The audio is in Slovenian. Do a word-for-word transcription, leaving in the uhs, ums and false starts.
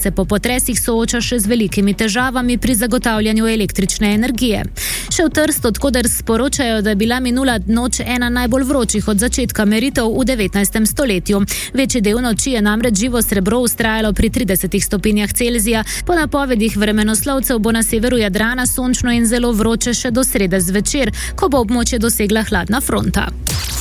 se po potresih sooča še z velikimi težavami pri zagotavljanju električne energije. Še v Trst, odkoder sporočajo, da je bila minula noč ena najbolj vročih od začetka meritev v devetnajstem stoletju. Večji del noči je namreč živo srebro vztrajalo pri tridesetih stopinjah Celzija. Po napovedih vremenoslovcev bo na severu Jadrana sončno in zelo vroče še do srede zvečer, ko bo območje dosegla hladna fronta.